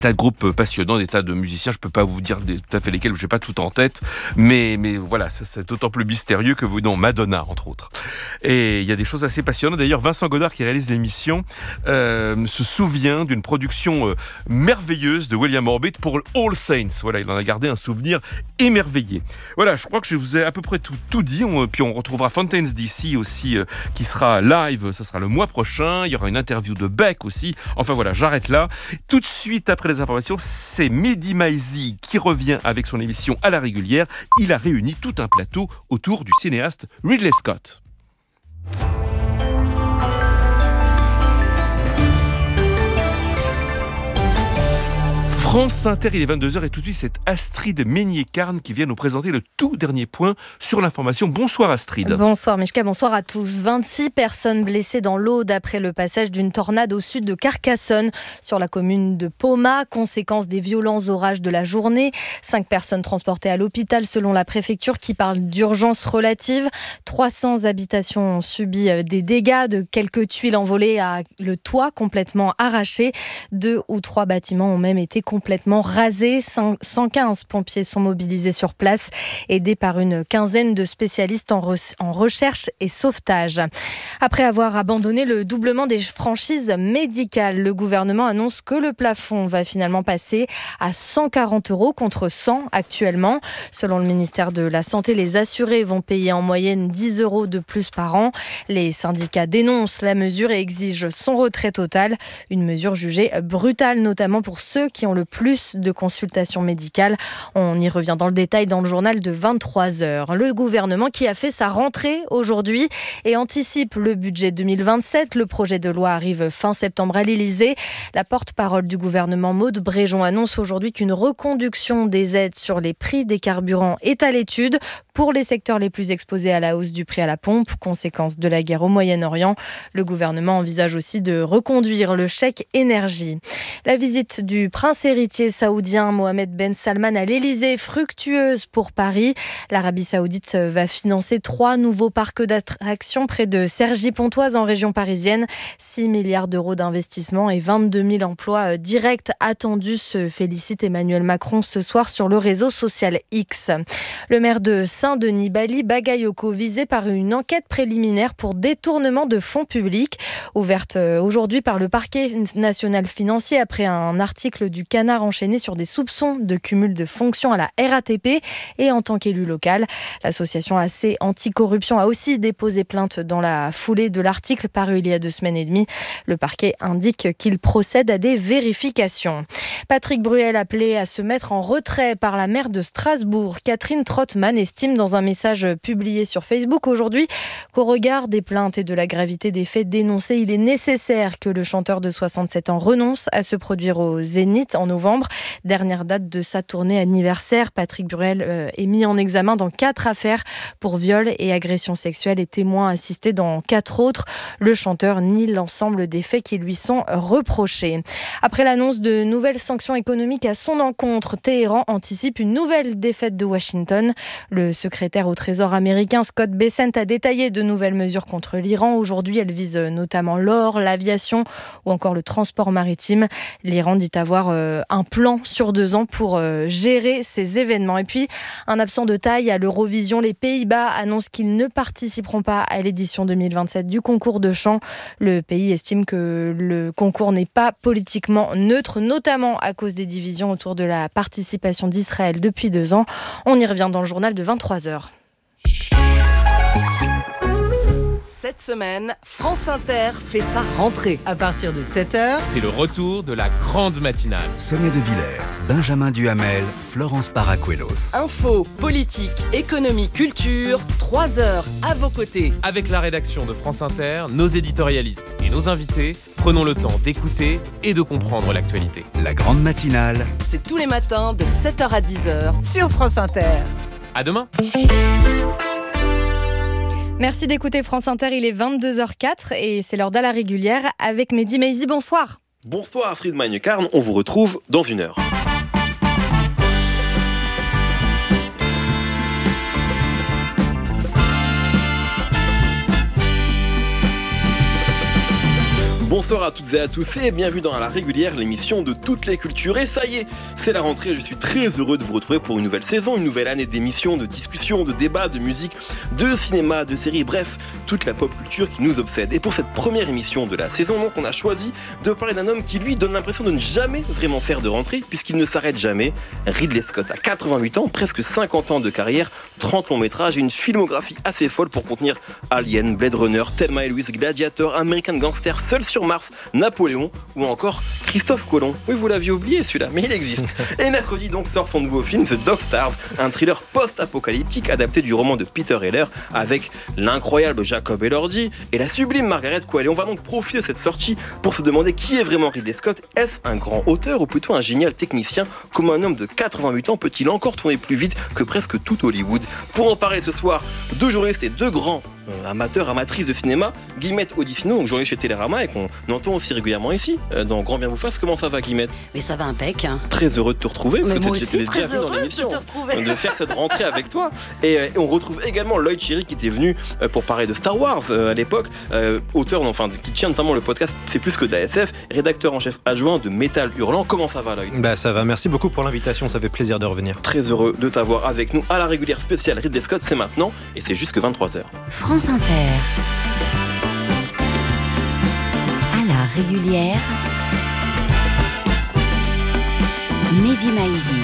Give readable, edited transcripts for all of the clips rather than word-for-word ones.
tas de groupes passionnants, des tas de musiciens. Je ne peux pas vous dire tout à fait lesquels, je n'ai pas tout en tête, mais voilà, c'est d'autant plus mystérieux que Madonna, entre autres. Et il y a des choses assez passionnantes. D'ailleurs, Vincent Godard, qui réalise l'émission, se souvient d'une production merveilleuse de William Orbit pour All Saints. Voilà, il en a gardé un souvenir émerveillé. Voilà, je crois que je vous ai à peu près tout dit. Puis on retrouvera Fountains DC aussi, qui sera live, ça sera le mois prochain. Il y aura une interview de Beck aussi. Enfin voilà, j'arrête là. Tout de suite après les informations, c'est Mehdi Maizi qui revient avec son émission à la régulière. Il a réuni tout un plateau autour du cinéaste Ridley Scott. France Inter, il est 22h et tout de suite c'est Astrid Meignier-Carne qui vient nous présenter le tout dernier point sur l'information. Bonsoir Astrid. Bonsoir Mishka, bonsoir à tous. 26 personnes blessées dans l'Aude après le passage d'une tornade au sud de Carcassonne sur la commune de Poma, conséquence des violents orages de la journée. 5 personnes transportées à l'hôpital selon la préfecture qui parle d'urgence relative. 300 habitations ont subi des dégâts, de quelques tuiles envolées à le toit complètement arraché. 2 ou 3 bâtiments ont même été complètement rasés. 115 pompiers sont mobilisés sur place, aidés par une quinzaine de spécialistes en recherche et sauvetage. Après avoir abandonné le doublement des franchises médicales, le gouvernement annonce que le plafond va finalement passer à 140 € contre 100 actuellement. Selon le ministère de la Santé, les assurés vont payer en moyenne 10 € de plus par an. Les syndicats dénoncent la mesure et exigent son retrait total. Une mesure jugée brutale, notamment pour ceux qui ont le plus de consultations médicales. On y revient dans le détail dans le journal de 23h. Le gouvernement qui a fait sa rentrée aujourd'hui et anticipe le budget 2027. Le projet de loi arrive fin septembre à l'Élysée. La porte-parole du gouvernement, Maude Bréjon, annonce aujourd'hui qu'une reconduction des aides sur les prix des carburants est à l'étude pour les secteurs les plus exposés à la hausse du prix à la pompe, conséquence de la guerre au Moyen-Orient. Le gouvernement envisage aussi de reconduire le chèque énergie. La visite du prince héritier saoudien Mohamed Ben Salman à l'Élysée, fructueuse pour Paris. L'Arabie saoudite va financer 3 nouveaux parcs d'attractions près de Cergy-Pontoise en région parisienne. 6 milliards d'euros d'investissement et 22 000 emplois directs attendus, se félicite Emmanuel Macron ce soir sur le réseau social X. Le maire de Saint-Denis, Bali Bagayoko, visé par une enquête préliminaire pour détournement de fonds publics, ouverte aujourd'hui par le parquet national financier après un article du Canard enchaîné sur des soupçons de cumul de fonctions à la RATP et en tant qu'élu local. L'association AC Anticorruption a aussi déposé plainte dans la foulée de l'article paru il y a 2 semaines et demie. Le parquet indique qu'il procède à des vérifications. Patrick Bruel appelé à se mettre en retrait par la maire de Strasbourg. Catherine Trottmann estime dans un message publié sur Facebook aujourd'hui qu'au regard des plaintes et de la gravité des faits dénoncés, il est nécessaire que le chanteur de 67 ans renonce à se produire au Zénith en novembre. Dernière date de sa tournée anniversaire. Patrick Bruel est mis en examen dans 4 affaires pour viol et agression sexuelle et témoin assisté dans 4 autres. Le chanteur nie l'ensemble des faits qui lui sont reprochés. Après l'annonce de nouvelles sanctions économiques à son encontre, Téhéran anticipe une nouvelle défaite de Washington. Le secrétaire au Trésor américain Scott Bessent a détaillé de nouvelles mesures contre l'Iran. Aujourd'hui, elles visent notamment l'or, l'aviation ou encore le transport maritime. L'Iran dit avoir un plan sur 2 ans pour gérer ces événements. Et puis, un absent de taille à l'Eurovision, les Pays-Bas annoncent qu'ils ne participeront pas à l'édition 2027 du concours de chant. Le pays estime que le concours n'est pas politiquement neutre, notamment à cause des divisions autour de la participation d'Israël depuis 2 ans. On y revient dans le journal de 23h. Cette semaine, France Inter fait sa rentrée. À partir de 7h, c'est le retour de la grande matinale. Sonia De Villers, Benjamin Duhamel, Florence Paracuelos. Info, politique, économie, culture, 3 heures à vos côtés. Avec la rédaction de France Inter, nos éditorialistes et nos invités, prenons le temps d'écouter et de comprendre l'actualité. La grande matinale, c'est tous les matins de 7h à 10h sur France Inter. À demain. Merci d'écouter France Inter, il est 22h04 et c'est l'heure d'à la régulière avec Mehdi Maizi. Bonsoir. Bonsoir Astrid Meignier-Carne, on vous retrouve dans 1 heure. Bonsoir à toutes et à tous et bienvenue dans La Régulière, l'émission de toutes les cultures. Et ça y est, c'est la rentrée, je suis très heureux de vous retrouver pour une nouvelle saison, une nouvelle année d'émissions, de discussions, de débats, de musique, de cinéma, de séries, bref, toute la pop culture qui nous obsède. Et pour cette première émission de la saison, donc, on a choisi de parler d'un homme qui lui donne l'impression de ne jamais vraiment faire de rentrée puisqu'il ne s'arrête jamais. Ridley Scott a 88 ans, presque 50 ans de carrière, 30 longs métrages et une filmographie assez folle pour contenir Alien, Blade Runner, Thelma et Louise, Gladiator, American Gangster, Seul sur Mars, Napoléon ou encore Christophe Colomb. Oui, vous l'aviez oublié celui-là, mais il existe. Et mercredi donc sort son nouveau film The Dog Stars, un thriller post-apocalyptique adapté du roman de Peter Heller avec l'incroyable Jacob Elordi et la sublime Margaret Qualley. On va donc profiter de cette sortie pour se demander qui est vraiment Ridley Scott. Est-ce un grand auteur ou plutôt un génial technicien? Comment un homme de 88 ans peut-il encore tourner plus vite que presque tout Hollywood? Pour en parler ce soir, deux journalistes et deux grands amateurs, amatrices de cinéma, Guillemette Audicino, donc journaliste chez Télérama et qu'on entend aussi régulièrement ici dans Grand Bien vous fasse. Comment ça va, Guillemette? Mais ça va impec. Très heureux de te retrouver parce mais que moi j'étais déjà vu dans l'émission de faire cette rentrée avec toi. Et on retrouve également Lloyd Cherry qui était venu pour parler de Star Wars à l'époque, auteur qui tient notamment le podcast C'est plus que de la SF, rédacteur en chef adjoint de Métal Hurlant. Comment ça va, Lloyd? Bah ça va, merci beaucoup pour l'invitation, ça fait plaisir de revenir. Très heureux de t'avoir avec nous à la régulière spéciale Ridley Scott, c'est maintenant et c'est jusque 23h. France Inter. À la régulière, Mehdi Maizi.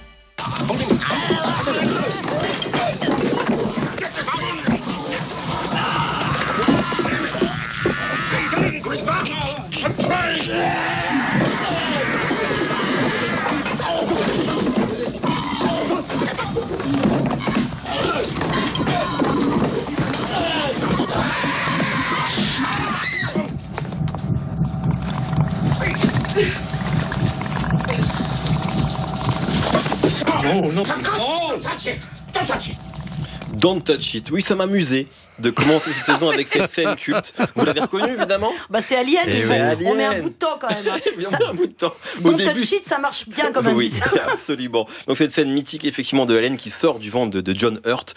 Don't touch it. Oui, ça m'amusait de commencer cette saison avec cette scène culte. Vous l'avez reconnue, évidemment? Bah c'est Alien, on met un bout de temps quand même. On met un bout de temps. Don't touch it, ça marche bien comme indice. Oui, absolument. Donc cette scène mythique effectivement de Alien qui sort du ventre de John Hurt.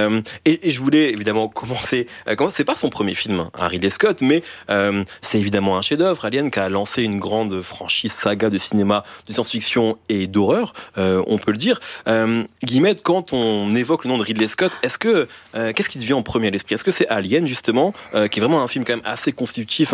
Et je voulais évidemment commencer. C'est pas son premier film, hein, Ridley Scott, mais c'est évidemment un chef-d'œuvre. Alien qui a lancé une grande franchise saga de cinéma, de science-fiction et d'horreur, on peut le dire. Guillemette, quand on évoque le nom de Ridley Scott, qu'est-ce qui te vient en premier à l'esprit? Est-ce que c'est Alien justement, qui est vraiment un film quand même assez constitutif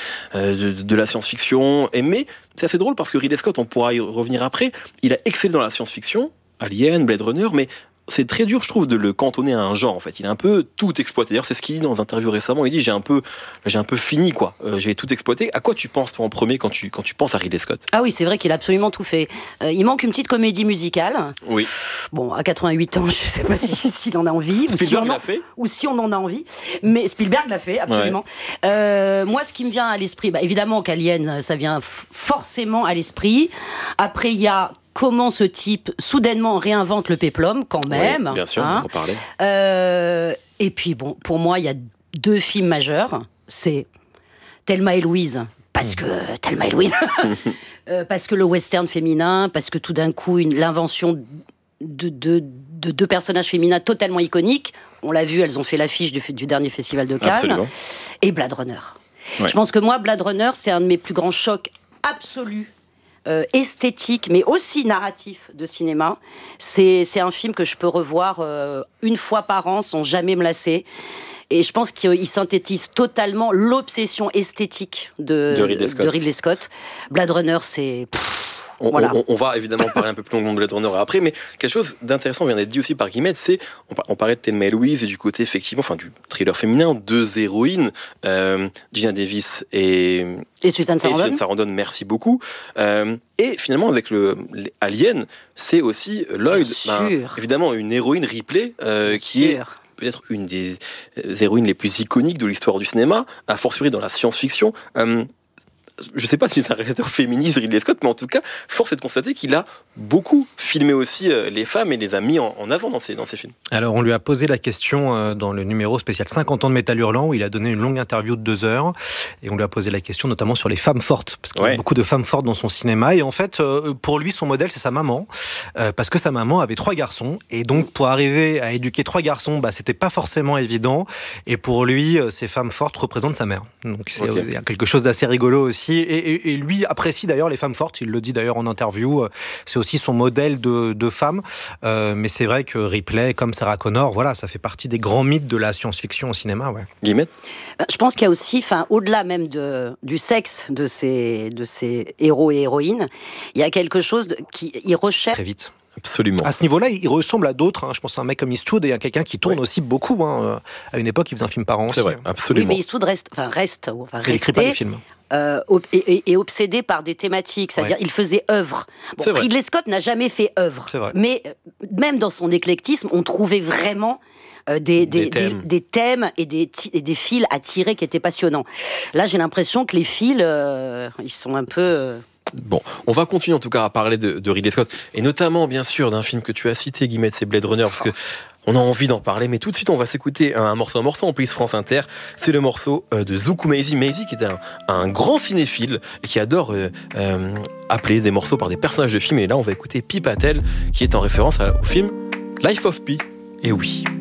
de la science-fiction, mais c'est assez drôle parce que Ridley Scott, on pourra y revenir après, il a excellé dans la science-fiction, Alien, Blade Runner, mais c'est très dur, je trouve, de le cantonner à un genre, en fait. Il a un peu tout exploité. D'ailleurs, c'est ce qu'il dit dans une interview récemment. Il dit, j'ai un peu fini, quoi. J'ai tout exploité. À quoi tu penses, toi, en premier, quand tu penses à Ridley Scott? Ah oui, c'est vrai qu'il a absolument tout fait. Il manque une petite comédie musicale. Oui. Bon, à 88 ans, je sais pas s'il en a envie. Spielberg l'a fait. Ou si on en a envie. Mais Spielberg l'a fait, absolument. Ouais. Moi, ce qui me vient à l'esprit, évidemment qu'Alien, ça vient forcément à l'esprit. Après, il y a comment ce type soudainement réinvente le péplum, quand même. Oui, bien sûr, on en parlait. Et puis, bon, pour moi, il y a deux films majeurs. C'est Thelma et Louise, parce que Thelma et Louise, parce que le western féminin, parce que tout d'un coup, l'invention de deux personnages féminins totalement iconiques. On l'a vu, elles ont fait l'affiche du dernier festival de Cannes. Absolument. Et Blade Runner. Ouais. Je pense que moi, Blade Runner, c'est un de mes plus grands chocs absolus. Esthétique, mais aussi narratif de cinéma. C'est un film que je peux revoir une fois par an sans jamais me lasser. Et je pense qu'il synthétise totalement l'obsession esthétique de Ridley Scott. Blade Runner, c'est... On va évidemment parler un peu plus longuement de Blade Runner après, mais quelque chose d'intéressant vient d'être dit aussi par Guillemette, c'est, on parlait de Thelma et Louise et du côté effectivement, du thriller féminin, deux héroïnes, Gina Davis et Susan Sarandon, merci beaucoup. Et finalement avec Alien, c'est aussi Lloyd, évidemment une héroïne Ripley qui est peut-être une des héroïnes les plus iconiques de l'histoire du cinéma, a fortiori dans la science-fiction. je sais pas si c'est un réalisateur féministe, Ridley Scott, mais en tout cas, force est de constater qu'il a beaucoup filmé aussi les femmes et les a mis en avant dans ses films. Alors, on lui a posé la question dans le numéro spécial 50 ans de Métal Hurlant, où il a donné une longue interview de 2 heures, et on lui a posé la question notamment sur les femmes fortes, parce qu'il y a beaucoup de femmes fortes dans son cinéma, et en fait, pour lui, son modèle, c'est sa maman, parce que sa maman avait 3 garçons, et donc pour arriver à éduquer 3 garçons, c'était pas forcément évident, et pour lui, ces femmes fortes représentent sa mère. Donc il y a quelque chose d'assez rigolo aussi, et lui apprécie d'ailleurs les femmes fortes, il le dit d'ailleurs en interview, c'est aussi son modèle de femme, mais c'est vrai que Ripley, comme Sarah Connor, voilà, ça fait partie des grands mythes de la science-fiction au cinéma. Guillemette ? Je pense qu'il y a aussi, au-delà même du sexe de ces héros et héroïnes, il y a quelque chose qui recherche... Très vite. Absolument. À ce niveau-là, il ressemble à d'autres. Je pense à un mec comme Eastwood et à quelqu'un qui tourne aussi beaucoup. À une époque, il faisait un film par an. C'est vrai, absolument. Oui, mais Eastwood reste il n'écrit pas des films. Et obsédé par des thématiques, c'est-à-dire il faisait œuvre. Ridley Scott n'a jamais fait œuvre, mais même dans son éclectisme, on trouvait vraiment des thèmes et des fils à tirer qui étaient passionnants. Là, j'ai l'impression que les fils, ils sont un peu... Bon, on va continuer en tout cas à parler de Ridley Scott, et notamment bien sûr d'un film que tu as cité, Guillemette, c'est Blade Runner, parce que on a envie d'en parler, mais tout de suite on va s'écouter un morceau en plus France Inter. C'est le morceau de Zouk Maizy qui est un grand cinéphile et qui adore appeler des morceaux par des personnages de films, et là on va écouter Pi Patel qui est en référence au film Life of Pi. Et oui.